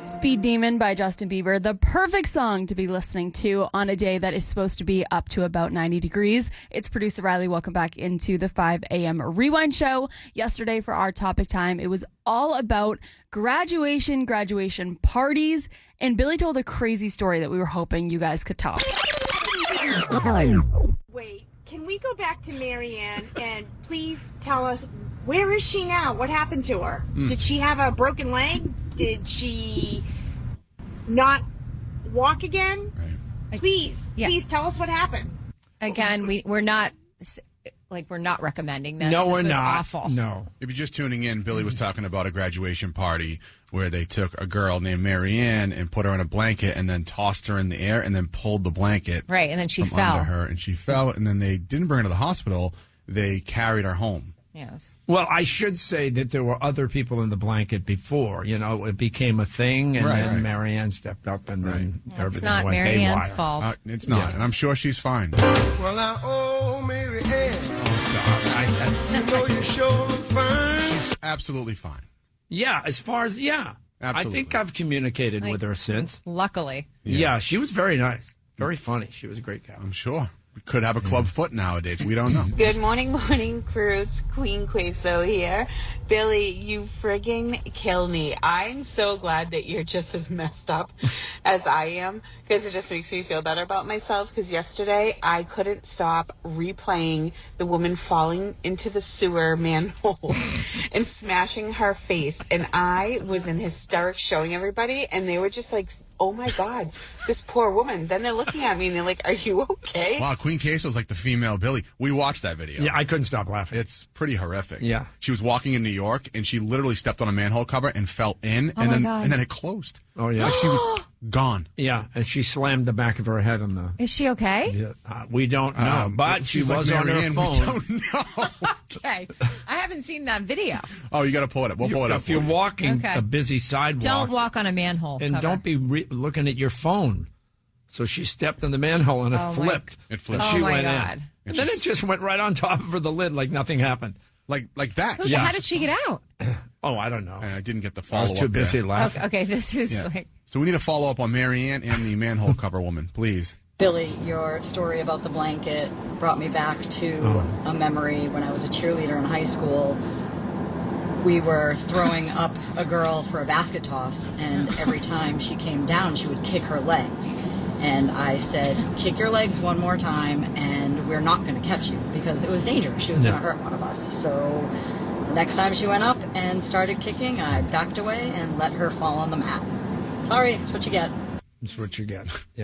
Speed Demon by Justin Bieber, the perfect song to be listening to on a day that is supposed to be up to about 90 degrees. It's producer Riley. Welcome back into the 5 a.m. Rewind show. Yesterday for our topic time, it was all about graduation parties, and Billy told a crazy story that we were hoping you guys could talk. Wait, can we go back to Marianne and please tell us, where is she now? What happened to her? Did she have a broken leg? Did she not walk again? Right. Please tell us what happened. Again, we're not recommending this. No, this we're was not. Awful. No. If you're just tuning in, Billy was talking about a graduation party where they took a girl named Marianne and put her in a blanket and then tossed her in the air and then pulled the blanket Right, and then she from fell. under her, and she fell, and then they didn't bring her to the hospital. They carried her home. Yes. Well, I should say that there were other people in the blanket before. You know, it became a thing, and then Marianne stepped up, and then everything It's not went Marianne's haywire. fault. It's not, and I'm sure she's fine. Well, now, oh, Mary Ann, you know you sure look fine. She's absolutely fine. Yeah, as far as, Absolutely. I think I've communicated with her since. Luckily. Yeah, she was very nice. Very funny. She was a great gal. I'm sure. We could have a club foot nowadays. We don't know. Good morning, crew. It's Queen Queso here. Billy, you friggin' kill me. I'm so glad that you're just as messed up as I am, because it just makes me feel better about myself, because yesterday I couldn't stop replaying the woman falling into the sewer manhole and smashing her face, and I was in hysterics showing everybody, and they were just like, oh my God, this poor woman. Then they're looking at me and they're like, are you okay? Wow, Queen Queso's like the female Billy. We watched that video. Yeah, I couldn't stop laughing. It's pretty horrific. Yeah. She was walking in New York, and she literally stepped on a manhole cover and fell in, Oh and my then God. and then it closed. Oh, yeah. Like she was gone. Yeah, and she slammed the back of her head on the... Is she okay? Yeah, we don't know, but she she's like was on her Marianne, phone. We don't know. Okay. I haven't seen that video. Oh, you got to pull it up. We'll pull it up. If you're for you. walking Okay. a busy sidewalk... Don't walk on a manhole And cover. don't be looking at your phone. So she stepped in the manhole and it Oh, my- flipped. It flipped. Oh, She my went God. in. And then it just went right on top of her, the lid, like nothing happened. like that. So how did she get out? Oh, I don't know. I didn't get the I follow was too up busy there. laughing. Okay, this is Yeah. like... So we need a follow up on Marianne and the manhole cover woman, please. Billy, your story about the blanket brought me back to a memory when I was a cheerleader in high school. We were throwing up a girl for a basket toss, and every time she came down, she would kick her legs. And I said, kick your legs one more time, and we're not going to catch you, because it was dangerous. She was going to hurt one of us. So the next time she went up and started kicking, I backed away and let her fall on the mat. Sorry, that's what you get. That's what you get. Yeah.